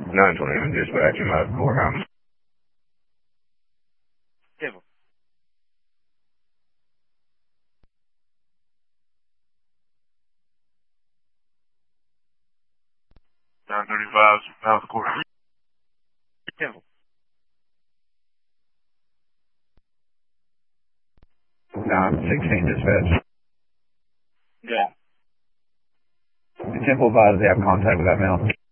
921 dispatch, I'm at the courthouse. Temple. 935, out the court. Temple. 916 dispatch. Good. Temple advised they have contact with that male.